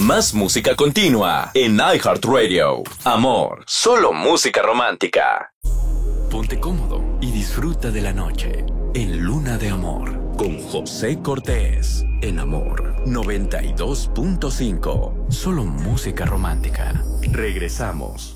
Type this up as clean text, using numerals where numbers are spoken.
Más música continua en iHeartRadio. Amor, solo música romántica. Ponte cómodo y disfruta de la noche en Luna de Amor con José Cortés. En Amor 92.5. Solo música romántica. Regresamos.